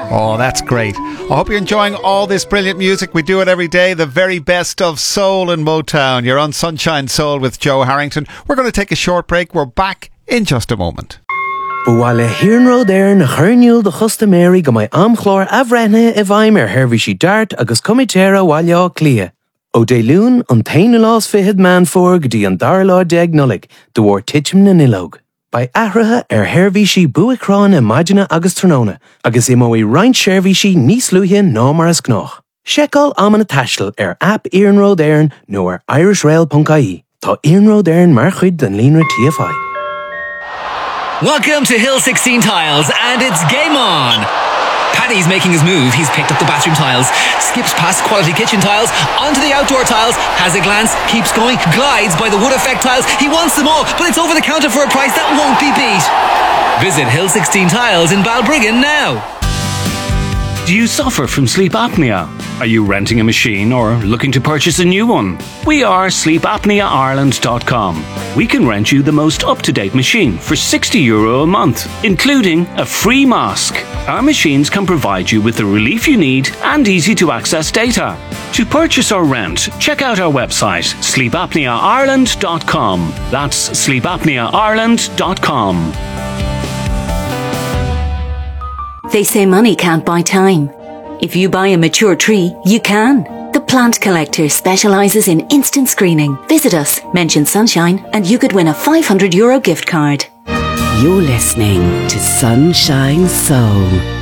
Oh, that's great. I hope you're enjoying all this brilliant music. We do it every day. The very best of soul and Motown. You're on Sunshine Soul with Joe Harrington. We're going to take a short break. We're back in just a moment. Bhuaile Hiarnród Éireann na churniúil de Chosta Mary go mai amchlár ahrethne I bhaim hervisí dart agus comitéra bhaile clia. O de lún an taine lás fihid man for gdí an darlá deg nolig, de war tichim na nilog. By ahrathe hervisí buicrán imagine agus tróna, agus imói reint shervisí níos luithe ná mar as gnoch. Sheáil amana taisteal app Hiarnród Éireann nó irishrail.ie. Tá Hiarnród Éireann mar chuid den líonra TFI. Welcome to Hill 16 Tiles, and it's game on! Paddy's making his move. He's picked up the bathroom tiles, skips past quality kitchen tiles, onto the outdoor tiles, has a glance, keeps going, glides by the wood effect tiles. He wants them all, but it's over the counter for a price that won't be beat. Visit Hill 16 Tiles in Balbriggan now. Do you suffer from sleep apnea? Are you renting a machine or looking to purchase a new one? We are sleepapneaireland.com. We can rent you the most up-to-date machine for €60 a month, including a free mask. Our machines can provide you with the relief you need and easy-to-access data. To purchase or rent, check out our website, sleepapneaireland.com. That's sleepapneaireland.com. They say money can't buy time. If you buy a mature tree, you can. The Plant Collector specialises in instant screening. Visit us, mention Sunshine, and you could win a €500 gift card. You're listening to Sunshine Soul.